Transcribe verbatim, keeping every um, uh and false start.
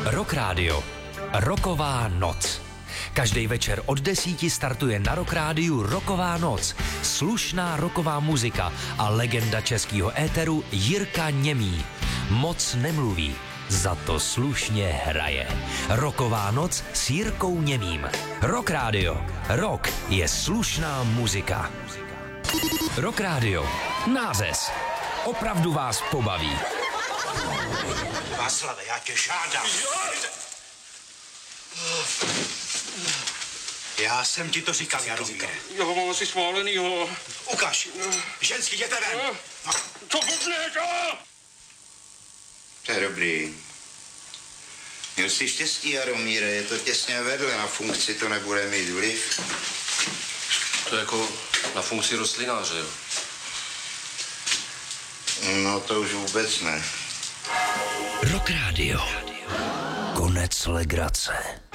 Rock Radio. Rocková noc. Každý večer od desíti startuje na Rock Rádiu Rocková noc. Slušná rocková muzika a legenda českého éteru Jirka Němý. Moc nemluví, za to slušně hraje. Rocková noc s Jirkou Němým. Rock Radio. Rock je slušná muzika. Rock Radio. Nářez. Opravdu vás pobaví. Václave, já tě žádám. Já jsem ti to říkal, Jaromíre. Jo, mám asi sválenýho. Ukaž. Ženský, jděte ven. No. Co blbneš, a? To je dobrý. Měl jsi štěstí, Jaromíre, je to těsně vedle, na funkci to nebude mít vliv. To je jako na funkci rostlináře, jo? No to už vůbec ne. Rock Radio. Konec legrace.